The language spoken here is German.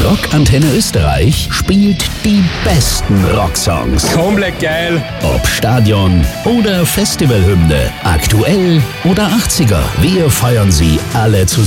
Rock Antenne Österreich spielt die besten Rocksongs. Komplett geil. Ob Stadion oder Festivalhymne, aktuell oder 80er. Wir feiern sie alle zusammen.